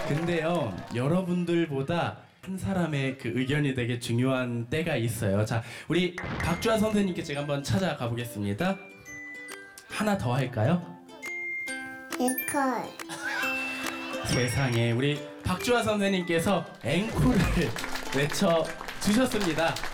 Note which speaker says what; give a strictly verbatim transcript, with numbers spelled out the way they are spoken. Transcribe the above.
Speaker 1: 근데요, 여러분들보다 한 사람의 그 의견이 되게 중요한 때가 있어요. 자, 우리 박주아 선생님께 제가 한번 찾아가 보겠습니다. 하나 더 할까요?
Speaker 2: 앵콜.
Speaker 1: 세상에, 우리 박주아 선생님께서 앵콜을 외쳐 주셨습니다.